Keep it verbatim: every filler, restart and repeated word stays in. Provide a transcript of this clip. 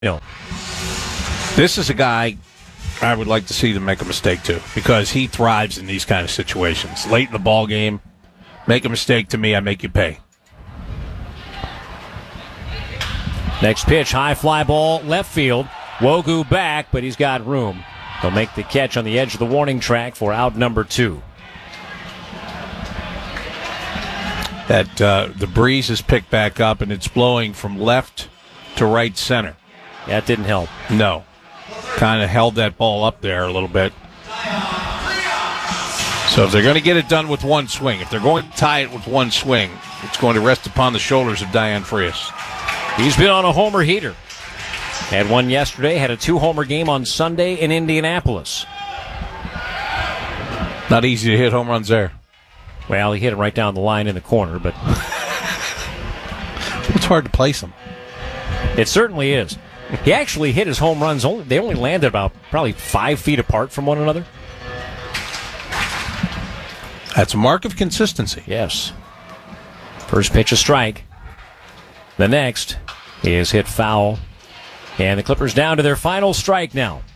No. This is a guy I would like to see them make a mistake too, because he thrives in these kind of situations. Late in the ball game, make a mistake to me, I make you pay. Next pitch, high fly ball, left field. Wogu back, but he's got room. He'll make the catch on the edge of the warning track for out number two. That uh, the breeze has picked back up, and it's blowing from left to right center. That didn't help. No. Kind of held that ball up there a little bit. So if they're going to get it done with one swing, if they're going to tie it with one swing, it's going to rest upon the shoulders of Diane Frias. He's been on a homer heater. Had one yesterday, had a two-homer game on Sunday in Indianapolis. Not easy to hit home runs there. Well, he hit it right down the line in the corner, but it's hard to place him. It certainly is. He actually hit his home runs, only they only landed about probably five feet apart from one another. That's a mark of consistency. Yes. First pitch, a strike. The next is hit foul. And the Clippers down to their final strike now.